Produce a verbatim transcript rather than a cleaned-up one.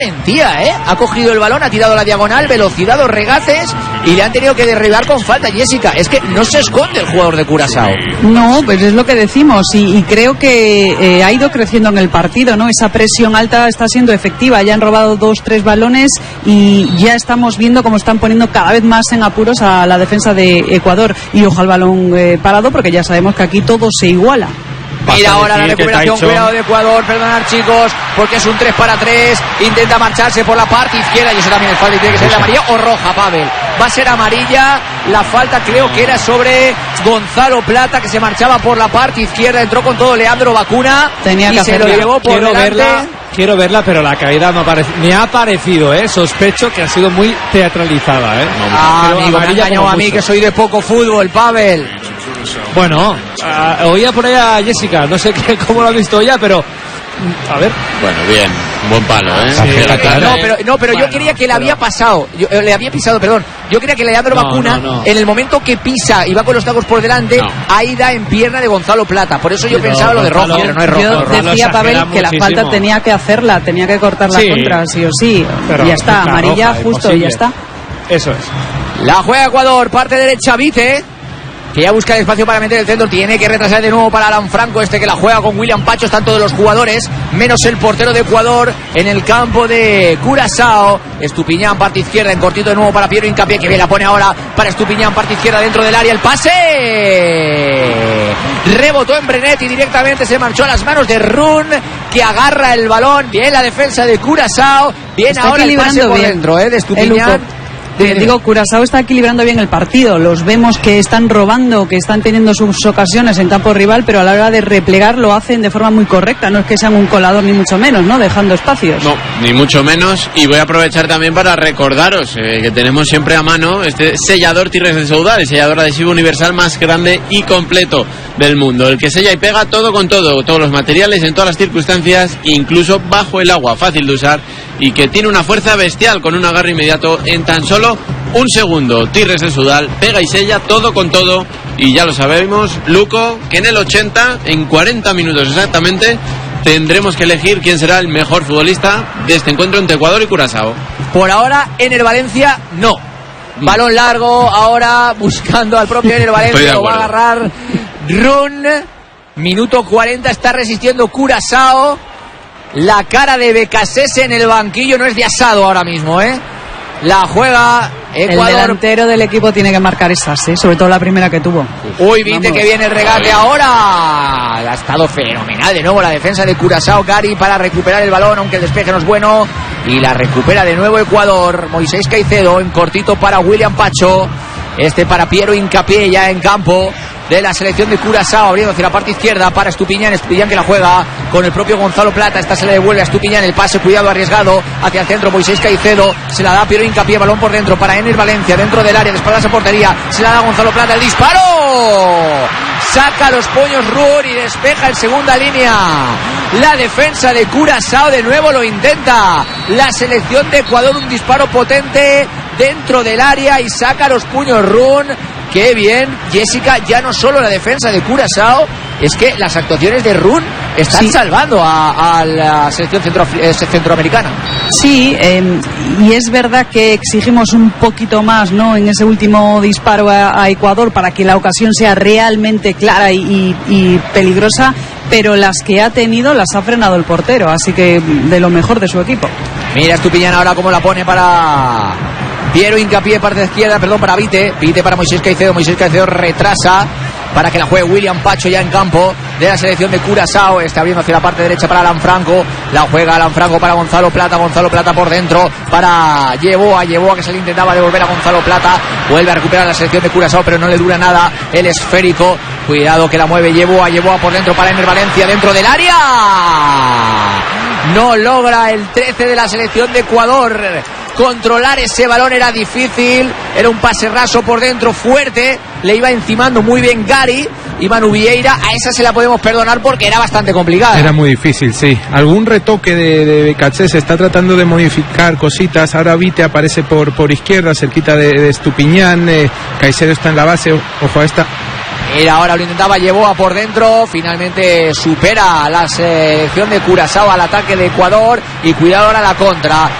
Valentía, ¿eh? Ha cogido el balón, ha tirado la diagonal, velocidad, dos regates y le han tenido que derribar con falta. Jessica, es que no se esconde el jugador de Curazao. No, pues es lo que decimos y, y creo que eh, ha ido creciendo en el partido, ¿no? Esa presión alta está siendo efectiva. Ya han robado dos, tres balones y ya estamos viendo cómo están poniendo cada vez más en apuros a la defensa de Ecuador. Y ojalá el balón eh, parado, porque ya sabemos que aquí todo se iguala. Mira ahora la recuperación, cuidado de Ecuador, perdonad chicos, porque es un tres para tres, intenta marcharse por la parte izquierda y eso también es falta y tiene que ser de amarilla o roja, Pavel. Va a ser amarilla, la falta creo que era sobre Gonzalo Plata, que se marchaba por la parte izquierda, entró con todo Leandro Bacuna Tenía y que se lo llevó por quiero delante. verla, quiero verla, pero la caída no parece, me ha parecido, eh, sospecho que ha sido muy teatralizada, eh. Ah, Pero amigo, me ha amarilla engañado como a mí mucho. que soy de poco fútbol, Pavel. Bueno, uh, oía por ahí a Jessica, no sé qué, cómo lo ha visto ella, pero a ver. Bueno, bien, buen palo, ¿eh? Sí, Pero, claro. No, pero, no, pero Bueno, yo creía que le pero- había pasado, yo, eh, le había pisado, perdón. Yo creía que Leandro No, Bacuna, no, no. en el momento que pisa y va con los tacos por delante, No. ahí da en pierna de Gonzalo Plata. Por eso yo Sí, pensaba no, lo de roja, Gonzalo- pero no es roja. Yo Gonzalo decía, Pavel, exagera que la muchísimo. falta tenía que hacerla, tenía que cortar la Sí. contra, sí o sí. Pero Y ya está, roja, amarilla roja, justo y imposible. ya está. Eso es. La juega Ecuador, parte derecha Vite, que ya busca el espacio para meter el centro, tiene que retrasar de nuevo para Alan Franco, este que la juega con William Pacho, están todos los jugadores, menos el portero de Ecuador en el campo de Curazao. Estupiñán, parte izquierda, en cortito de nuevo para Piero Hincapié, que bien la pone ahora para Estupiñán, parte izquierda dentro del área, el pase rebotó en Brenet y directamente se marchó a las manos de Run, que agarra el balón, bien la defensa de Curazao, bien Está ahora el pase equilibrando por bien dentro, eh, de Estupiñán. Eh, digo, Curazao está equilibrando bien el partido. Los vemos que están robando, que están teniendo sus ocasiones en campo rival, pero a la hora de replegar lo hacen de forma muy correcta. No es que sean un colador ni mucho menos, ¿no? Dejando espacios. no, ni mucho menos. Y voy a aprovechar también para recordaros eh, que tenemos siempre a mano este sellador Tirres de Soudal, el sellador adhesivo universal más grande y completo del mundo. El que sella y pega todo con todo, todos los materiales, en todas las circunstancias, incluso bajo el agua, fácil de usar y que tiene una fuerza bestial con un agarre inmediato en tan solo un segundo. Tirres de Soudal, pega y sella todo con todo. Y ya lo sabemos, Luco, que en el ochenta, en cuarenta minutos exactamente, tendremos que elegir quién será el mejor futbolista de este encuentro entre Ecuador y Curazao. Por ahora, Ener Valencia, no. Balón largo, ahora buscando al propio Ener Estoy de Valencia, lo va a acuerdo. agarrar Run. Minuto cuarenta, está resistiendo Curazao. La cara de Becasese en el banquillo no es de asado ahora mismo, ¿eh? La juega El Ecuador. delantero del equipo tiene que marcar esas, ¿eh? Sobre todo la primera que tuvo. Uy, viste Vamos. que viene el regate ahora. Ha estado fenomenal de nuevo la defensa de Curazao, Gary, para recuperar el balón, aunque el despeje no es bueno. Y la recupera de nuevo Ecuador. Moisés Caicedo en cortito para William Pacho. Este para Piero Hincapié ya en campo de la selección de Curazao, abriendo hacia la parte izquierda para Estupiñán. Estupiñán que la juega con el propio Gonzalo Plata. Esta se le devuelve a Estupiñán, el pase, cuidado, arriesgado hacia el centro. Moisés Caicedo se la da a Piero Hincapié, balón por dentro para Ener Valencia, dentro del área, de espaldas a portería, se la da a Gonzalo Plata, el disparo, saca los puños Rur y despeja en segunda línea. La defensa de Curazao de nuevo lo intenta. La selección de Ecuador, un disparo potente dentro del área y saca los puños Run. Qué bien, Jessica, ya no solo la defensa de Curazao, es que las actuaciones de Run están Sí. salvando a, a la selección centro, eh, centroamericana. Sí, eh, y es verdad que exigimos un poquito más, ¿no? En ese último disparo a, a Ecuador para que la ocasión sea realmente clara y, y, y peligrosa, pero las que ha tenido las ha frenado el portero, así que de lo mejor de su equipo. Mira Estupiñán ahora cómo la pone para Piero Hincapié, parte izquierda, perdón, para Vite. Vite para Moisés Caicedo. Moisés Caicedo retrasa para que la juegue William Pacho ya en campo de la selección de Curazao. Está abriendo hacia la parte derecha para Alan Franco. La juega Alan Franco para Gonzalo Plata. Gonzalo Plata por dentro para Yeboa. Yeboa que se le intentaba devolver a Gonzalo Plata. Vuelve a recuperar la selección de Curazao, pero no le dura nada el esférico. Cuidado que la mueve Yeboa. Yeboa por dentro para Ener Valencia dentro del área. No logra el trece de la selección de Ecuador controlar ese balón, era difícil, era un pase raso por dentro fuerte, le iba encimando muy bien Gary y Manu Vieira. A esa se la podemos perdonar porque era bastante complicada. Era muy difícil, sí. Algún retoque de, de Becasese, se está tratando de modificar cositas. Ahora Vite aparece por, por izquierda, cerquita de, de Estupiñán. eh, Caicedo está en la base, ojo a esta. Era ahora lo intentaba, llevó a por dentro, finalmente supera a la selección de Curazao al ataque de Ecuador y cuidado ahora la contra.